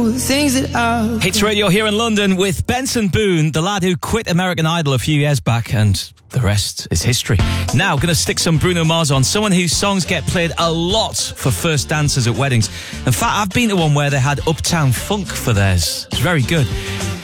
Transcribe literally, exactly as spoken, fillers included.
do things that I... Hits Radio here in London with Benson Boone, the lad who quit American Idol a few years back, and the rest is history. Now, going to stick some Bruno Mars on, someone whose songs get played a lot for first dances at weddings. In fact, I've been to one where they had Uptown Funk for theirs. It's very good.